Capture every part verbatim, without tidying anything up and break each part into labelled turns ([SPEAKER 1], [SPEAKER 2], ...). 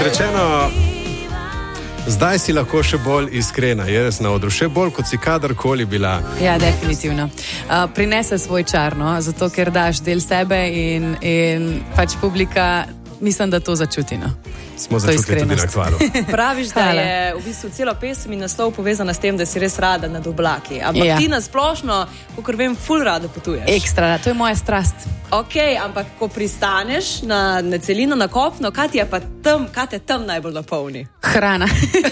[SPEAKER 1] Rečeno, zdaj si lahko še bolj iskrena, je res na odru, še bolj kot si kadarkoli bila.
[SPEAKER 2] Ja, definitivno. Uh, prinese svoj čar, no? Zato ker daš del sebe in, in pač publika, mislim, da to začuti. No?
[SPEAKER 1] Smo začutili tudi na Aktualu.
[SPEAKER 3] Praviš, da je v bistvu celo pesem in naslov povezana s tem, da si res rada nad oblaki. Ampak ja. Ti na splošno, kakor vem, ful rado potuješ.
[SPEAKER 2] Ekstra, to je moja strast.
[SPEAKER 3] Ok, ampak ko pristaneš na, na celino, na kopno, kaj ti je pa tam, kaj te tam najbolj napolni?
[SPEAKER 2] Hrana.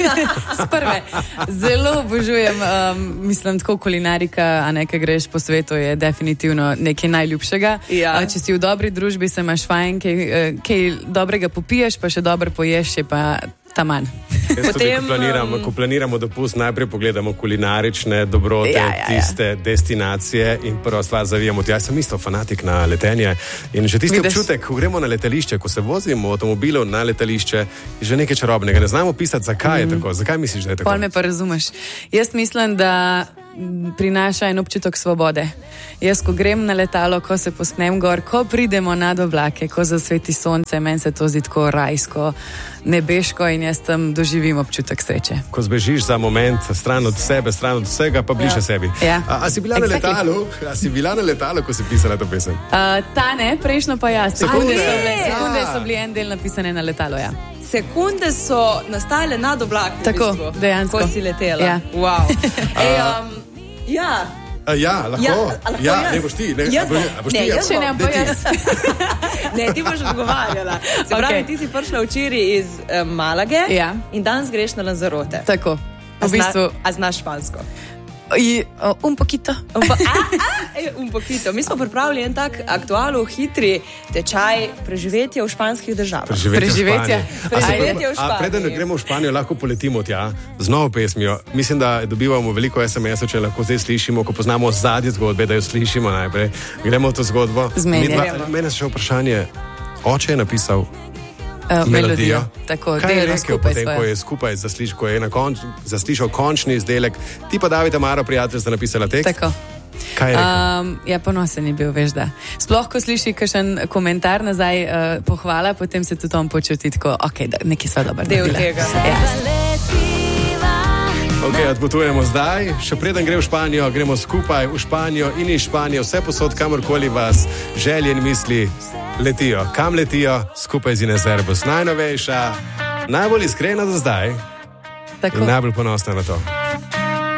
[SPEAKER 2] Sprve. Zelo obožujem, um, mislim, tako kulinarika, a nekaj greš po svetu, je definitivno nekaj najljubšega. Ja. Uh, če si v dobri družbi, se imaš fajn, kaj, uh, kaj dobrega popiješ, pa še dobro poješ, je pa taman.
[SPEAKER 1] Jaz tudi, ko planiramo, ko planiramo dopust, najprej pogledamo kulinarične dobrote, ja, ja, ja. tiste destinacije in prva stvar zavijamo. Jaz sem isto fanatik na letenje in že tisti Vidiš? občutek, ko gremo na letališče, ko se vozimo v avtomobilu na letališče, je že nekaj čarobnega. Ne znamo pisati, zakaj mm. je tako. Zakaj misliš, da je tako?
[SPEAKER 2] Pol me pa razumeš. Jaz mislim, da prinaša en občutek svobode. Jaz, ko grem na letalo, ko se posknem gor, ko pridemo nad oblake, ko zasveti sonce, meni se to zdi tako rajsko, nebeško in jaz tam doživim občutek sreče.
[SPEAKER 1] Ko zbežiš za moment stran od sebe, stran od vsega, pa bliže ja. sebi.
[SPEAKER 2] Ja.
[SPEAKER 1] A, a si bila exactly. na letalu? A si bila na letalu, ko si pisala to pesem?
[SPEAKER 2] Uh, ta ne, prejšnjo pa jaz. Sekunde,
[SPEAKER 1] Sekunde.
[SPEAKER 2] So, bile, sekunde
[SPEAKER 1] ja.
[SPEAKER 2] so bili en del napisane na letalo, ja.
[SPEAKER 3] Sekunde so nastale nad oblaki.
[SPEAKER 2] Tako,
[SPEAKER 3] v bistvu,
[SPEAKER 2] dejansko.
[SPEAKER 3] Ko si letela.
[SPEAKER 2] Ja.
[SPEAKER 3] Wow. Ej, um, ja.
[SPEAKER 1] A ja, lahko.
[SPEAKER 3] Ja, lahko
[SPEAKER 1] ja
[SPEAKER 3] jaz.
[SPEAKER 1] Ne boš ti. Ne,
[SPEAKER 3] jaz
[SPEAKER 1] a boš, a boš
[SPEAKER 3] ne,
[SPEAKER 1] ti,
[SPEAKER 3] jaz
[SPEAKER 2] Če ne, pa jaz.
[SPEAKER 3] Ne, ti boš odgovarjala. Se pravi,
[SPEAKER 2] Okay.
[SPEAKER 3] ti si prišla včeraj iz um, Malage
[SPEAKER 2] Ja.
[SPEAKER 3] in danes greš na Lanzarote.
[SPEAKER 2] Tako.
[SPEAKER 3] A,
[SPEAKER 2] V bistvu,
[SPEAKER 3] zna, a znaš špansko?
[SPEAKER 2] I, uh, un poquito.
[SPEAKER 3] Un, po, a, a, un poquito. Mi smo pripravili en tak aktualno hitri tečaj preživetja v španskih državah.
[SPEAKER 2] Preživetja.
[SPEAKER 3] Preživetje v
[SPEAKER 1] A preden
[SPEAKER 3] Španiji.
[SPEAKER 1] gremo v Španijo, lahko poletimo tja z novo pesmijo. Mislim, da dobivamo veliko es em esov, če lahko zdaj slišimo, ko poznamo zadnje zgodbe, da jo slišimo najprej. Gremo v to zgodbo.
[SPEAKER 2] Zmenjamo.
[SPEAKER 1] Mene še vprašanje, oče je napisal
[SPEAKER 2] Uh, melodijo.
[SPEAKER 1] melodijo.
[SPEAKER 2] Tako,
[SPEAKER 1] Kaj je
[SPEAKER 2] delno
[SPEAKER 1] rekel
[SPEAKER 2] skupaj
[SPEAKER 1] potem,
[SPEAKER 2] svojo.
[SPEAKER 1] ko je skupaj zasliš, ko je na koncu zaslišal končni izdelek? Ti pa David Amaro, prijatelj, sta napisala tekst?
[SPEAKER 2] Tako.
[SPEAKER 1] Kaj je rekel?
[SPEAKER 2] Um, ja, ponosen je bil, veš da. Sploh, ko sliši kakšen komentar nazaj, uh, pohvala, potem se tudi on počuti tako, ok, da, nekaj sva dobro
[SPEAKER 3] Del
[SPEAKER 2] naredila.
[SPEAKER 3] tega.
[SPEAKER 2] Ja.
[SPEAKER 1] Ok, odpotujemo zdaj, še preden gre v Španijo, gremo skupaj v Španijo in iz Španije, vse posod, kamorkoli vas želje in misli letijo. Kam letijo? Skupaj z Ines Erbos. Najnovejša, najbolj iskrena do zdaj
[SPEAKER 2] Tako.
[SPEAKER 1] in najbolj ponosna na to.